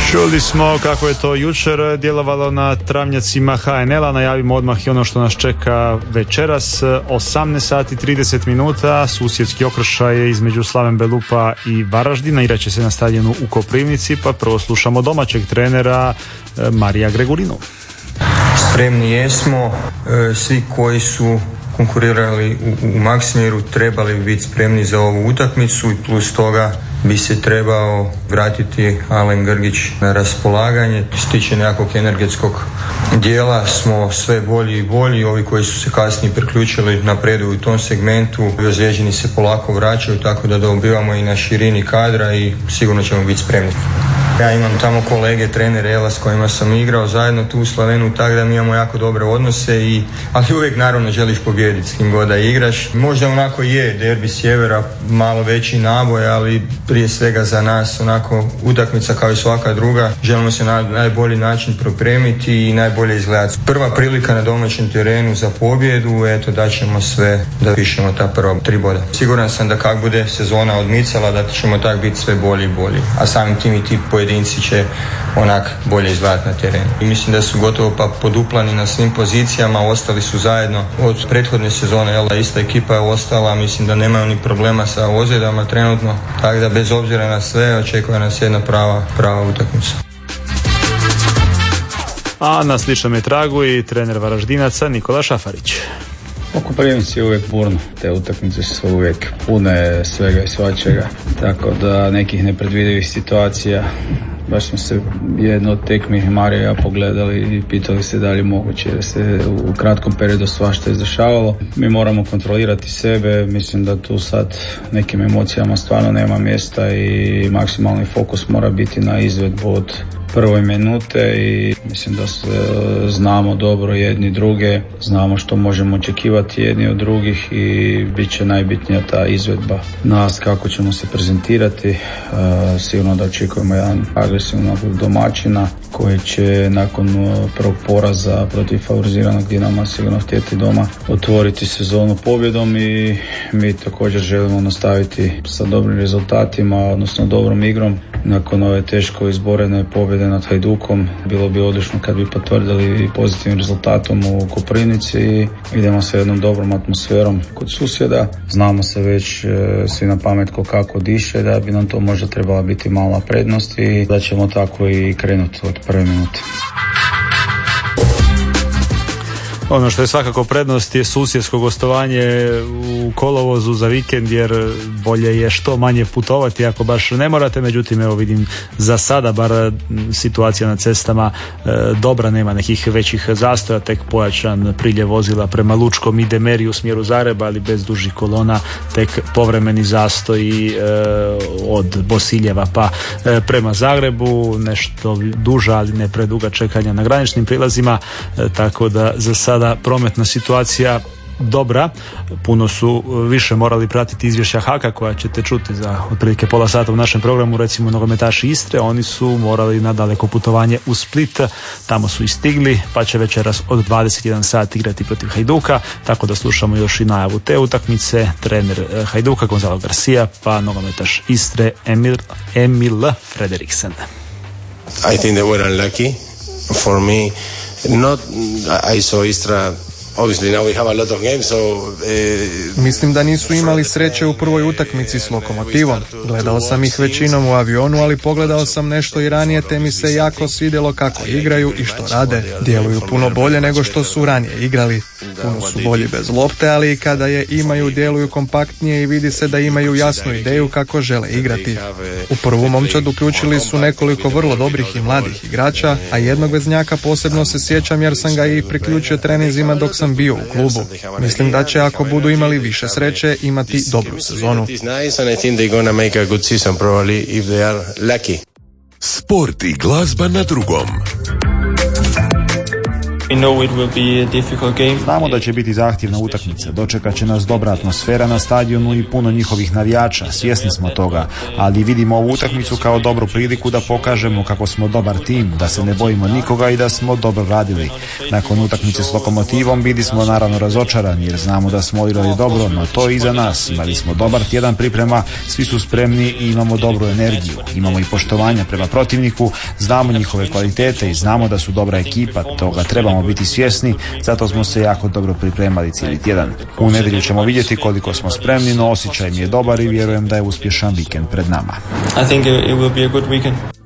Čuli smo kako je to jučer djelovalo na travnjacima HNL-a. Najavimo odmah i ono što nas čeka večeras. 18 sati 30 minuta. Susjedski okršaj između Slaven Belupa i Varaždina. Igraće se na stadionu u Koprivnici. Pa prvo slušamo domaćeg trenera Marija Gregurinu. Spremni jesmo. Svi koji su konkurirali u Maksimiru trebali bi biti spremni za ovu utakmicu i plus toga bi se trebao vratiti Alen Grgić na raspolaganje. Što se tiče nekakvog energetskog dijela smo sve bolji i bolji. Ovi koji su se kasnije priključili napreduju u tom segmentu. Ozlijeđeni se polako vraćaju, tako da dobivamo i na širini kadra i sigurno ćemo biti spremni. Ja imam tamo kolege, trenere Ela s kojima sam igrao zajedno tu u Slavenu, tako da mi imamo jako dobre odnose, ali uvijek naravno želiš pobijediti s kim god da igraš. Možda onako je derbi sjevera malo veći naboj, ali prije svega za nas onako utakmica kao i svaka druga. Želimo se na najbolji način pripremiti i najbolje izgledati. Prva prilika na domaćem terenu za pobjedu, eto daćemo sve da pišemo ta prva 3 boda. Siguran sam da kak bude sezona odmicala da ćemo tak biti sve bolji i bolji, a samim tim i ti pojedinci će onak bolje izgledati na terenu. I mislim da su gotovo pa poduplani na svim pozicijama, ostali su zajedno od prethodne sezone, ista ekipa je ostala, mislim da nemaju ni problema sa ozljedama trenutno, tako da bez obzira na sve očekuje nas jedna prava utakmica. A na sličnom je tragu i trener Varaždinaca Nikola Šafarić. U Koprivnici je uvijek burno, te utakmice su uvijek pune svega i svačega, tako da nekih nepredvidivih situacija. Baš smo se jedno od tekmi Marija i ja pogledali i pitali se da li je moguće, jer se u kratkom periodu svašta izdešavalo. Mi moramo kontrolirati sebe, mislim da tu sad nekim emocijama stvarno nema mjesta i maksimalni fokus mora biti na izvedbu od prve minute i mislim da se znamo dobro jedni druge, znamo što možemo očekivati jedni od drugih i bit će najbitnija ta izvedba nas, kako ćemo se prezentirati. Sigurno da očekujemo jedan agresivnog domaćina koji će nakon prvog poraza protiv favoriziranog Dinama sigurno htjeti doma otvoriti sezonu pobjedom i mi također želimo nastaviti sa dobrim rezultatima, odnosno dobrom igrom. Nakon ove teško izborene pobjede nad Hajdukom bilo bi odlično kad bi potvrdili pozitivnim rezultatom u Koprivnici i idemo sa jednom dobrom atmosferom kod susjeda. Znamo se već svi na pamet kako diše, da bi nam to možda trebala biti mala prednost i da ćemo tako i krenuti od prve minute. Ono što je svakako prednost je susjedsko gostovanje u kolovozu za vikend, jer bolje je što manje putovati ako baš ne morate. Međutim, evo vidim za sada bar situacija na cestama dobra, nema nekih većih zastoja, tek pojačan priljev vozila prema Lučkom i Demeri u smjeru Zagreba, ali bez dužih kolona, tek povremeni zastoj od Bosiljeva pa prema Zagrebu, nešto duža ali ne preduga čekanja na graničnim prilazima, tako da za sada prometna situacija dobra. Puno su više morali pratiti izvješća HAK-a koja ćete čuti za otprilike pola sata u našem programu, recimo nogometaši Istre, oni su morali na daleko putovanje u Split, tamo su i stigli, pa će večeras od 21 sat igrati protiv Hajduka, tako da slušamo još i najavu te utakmice, trener Hajduka Gonzalo Garcia, pa nogometaš Istre Emil Frederiksen. I think they were unlucky for me. I saw Istra. Obviously now we have a lot of games, so Mislim da nisu imali sreće u prvoj utakmici s Lokomotivom. Gledao sam ih većinom u avionu, ali pogledao sam nešto i ranije, te mi se jako svidjelo kako igraju i što rade. Djeluju puno bolje nego što su ranije igrali. Puno su bolji bez lopte, ali i kada je imaju, djeluju kompaktnije i vidi se da imaju jasnu ideju kako žele igrati. U prvu momčad uključili su nekoliko vrlo dobrih i mladih igrača, a jednog veznjaka posebno se sjećam jer sam ga i priključio treninzima dok sam bio u klubu. Mislim da će, ako budu imali više sreće, imati dobru sezonu. Sport i glazba na Drugom. Znamo da će biti zahtjevna utakmica, dočekat će nas dobra atmosfera na stadionu i puno njihovih navijača, svjesni smo toga, ali vidimo ovu utakmicu kao dobru priliku da pokažemo kako smo dobar tim, da se ne bojimo nikoga i da smo dobro radili. Nakon utakmice s Lokomotivom bili smo naravno razočarani jer znamo da smo igrali dobro, no to je iza nas. Imali smo dobar tjedan priprema, svi su spremni i imamo dobru energiju. Imamo i poštovanja prema protivniku, znamo njihove kvalitete i znamo da su dobra ekipa, toga trebamo biti svjesni, zato smo se jako dobro pripremali cijeli tjedan. U nedjelju ćemo vidjeti koliko smo spremni, no osjećaj mi je dobar i vjerujem da je uspješan vikend pred nama. I think it will be a good weekend.